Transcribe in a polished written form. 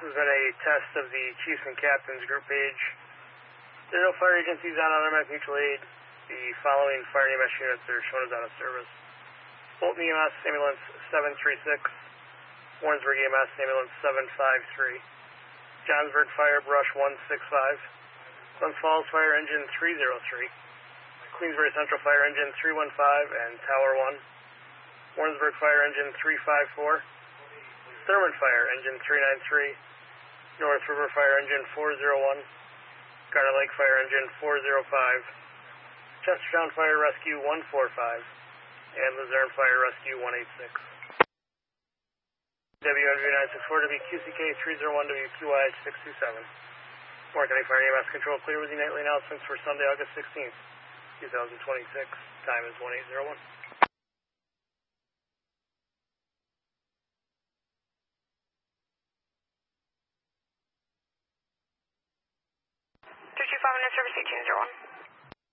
has been a test of the Chiefs and Captains group page. There are no fire agencies on automatic mutual aid. The following fire and EMS units are shown as out of service. Bolton EMS, ambulance 736. Warrensburg EMS, ambulance 753. Johnsburg Fire, brush 165. Glens Falls Fire, engine 303. Queensbury Central Fire, engine 315 and Tower 1. Warrensburg Fire, engine 354. Thurman Fire, engine 393. North River Fire, engine 401. Garnet Lake Fire, engine 405. Chestertown Fire Rescue 145. And Luzerne Fire Rescue 186. WNV 964, WQCK 301, WQI 627. Warren County Fire EMS control clear with the nightly announcements for Sunday, August 16th, 2026. Time is 1801. 325 minutes, service 1801.